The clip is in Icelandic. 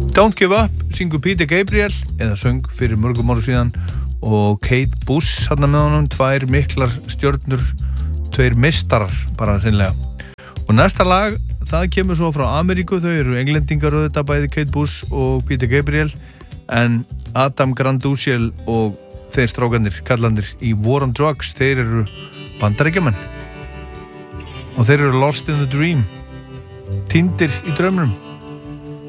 Don't Give Up syngur Peter Gabriel eða söng fyrir mörgum árum síðan og Kate Bush hérna með honum, tvær miklar stjörnur, tveir meistarar bara hreinlega. Og næsta lag, það kemur svo frá Ameríku, þau eru englendingar auðvitað bæði Kate Bush og Peter Gabriel, en Adam Granduciel og þeir strákanir, kallandir í War on Drugs, þeir eru bandaríkjamenn og þeir eru Lost in the Dream, týndir í draumnum.